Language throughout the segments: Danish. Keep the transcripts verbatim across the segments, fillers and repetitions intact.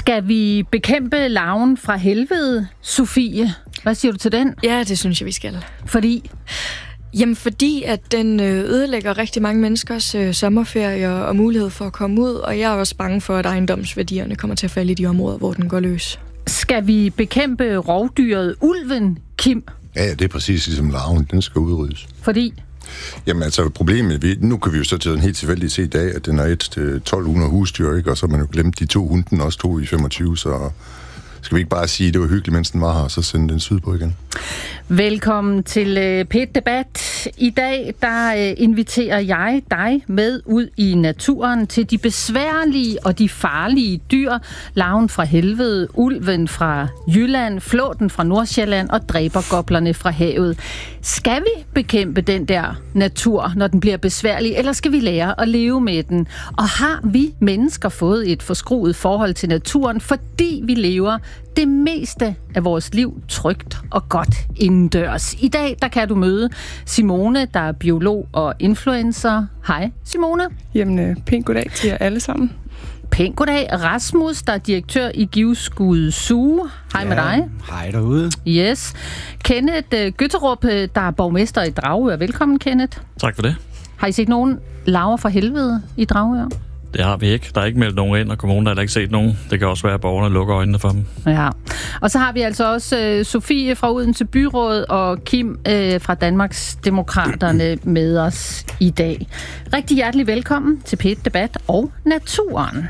Skal vi bekæmpe larven fra helvede, Sofie? Hvad siger du til den? Ja, det synes jeg, vi skal. Fordi? Jamen, fordi at den ødelægger rigtig mange menneskers øh, sommerferier og mulighed for at komme ud, og jeg er også bange for, at ejendomsværdierne kommer til at falde i de områder, hvor den går løs. Skal vi bekæmpe rovdyret ulven, Kim? Ja, det er præcis ligesom larven. Den skal udryddes. Fordi? Jamen altså, problemet, vi, nu kan vi jo så til en helt tilfældig se i dag, at den er et til tolv hundrede husdyr, ikke? Og så har man jo glemt de to hunde, den også tog i femogtyve, så skal vi ikke bare sige, at det var hyggeligt, mens den var her, og så sende den sydpå igen. Velkommen til øh, P et Debat. I dag der øh, inviterer jeg dig med ud i naturen til de besværlige og de farlige dyr. Larven fra helvede, ulven fra Jylland, flåten fra Nordsjælland og dræbergoblerne fra havet. Skal vi bekæmpe den der natur, når den bliver besværlig, eller skal vi lære at leve med den? Og har vi mennesker fået et forskruet forhold til naturen, fordi vi lever det meste af vores liv trygt og godt indendørs? I dag, der kan du møde Simone, der er biolog og influencer. Hej, Simone. Jamen, pænt goddag til jer alle sammen. Pænt goddag. Rasmus, der er direktør i Givskud Zoo. Hej ja, med dig. Hej derude. Yes. Kenneth uh, Gøtterup, der er borgmester i Dragør. Velkommen, Kenneth. Tak for det. Har I set nogen larver fra helvede i Dragør? Det har vi ikke. Der er ikke meldt nogen ind, og kommunen har heller ikke set nogen. Det kan også være, at borgerne lukker øjnene for dem. Ja. Og så har vi altså også uh, Sofie fra Odense Byråd og Kim uh, fra Danmarks Demokraterne med os i dag. Rigtig hjertelig velkommen til P et Debat og Naturen.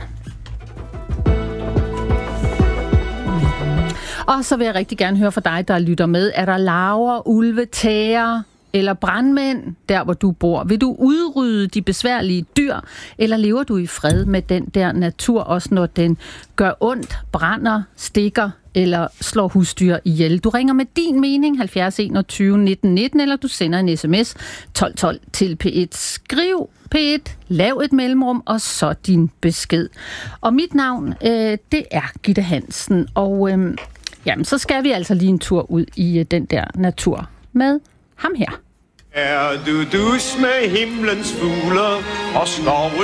Og så vil jeg rigtig gerne høre fra dig, der lytter med. Er der larver, ulve, tæger eller brandmænd, der hvor du bor? Vil du udrydde de besværlige dyr, eller lever du i fred med den der natur, også når den gør ondt, brænder, stikker eller slår husdyr ihjel? Du ringer med din mening halvfjerds enogtyve nitten nitten, eller du sender en sms tolv tolv til P et. Skriv P et, lav et mellemrum, og så din besked. Og mit navn, øh, det er Gitte Hansen, og øh, jamen, så skal vi altså lige en tur ud i øh, den der natur med ham her. Er du dus med himlens fugler og skovens